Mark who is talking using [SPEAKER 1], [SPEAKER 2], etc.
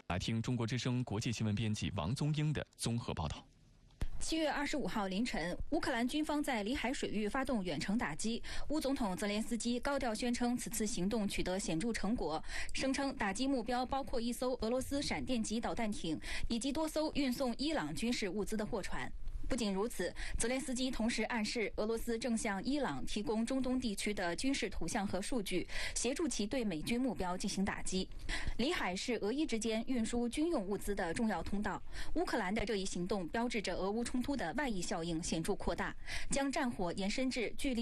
[SPEAKER 1] 来听中国之声国际新闻编辑王宗英的综合报道。
[SPEAKER 2] 7月25号凌晨，乌克兰军方在里海水域发动远程打击。乌总统泽连斯基高调宣称，此次行动取得显著成果，声称打击目标包括一艘俄罗斯闪电级导弹艇以及多艘运送伊朗军事物资的货船。不仅如此，泽连斯基同时暗示俄罗斯正向伊朗提供中东地区的军事图像和数据，协助其对美军目标进行打击。里海是俄伊之间运输军用物资的重要通道。乌克兰的这一行动标志着俄乌冲突的外溢效应显著扩大，将战火延伸至距离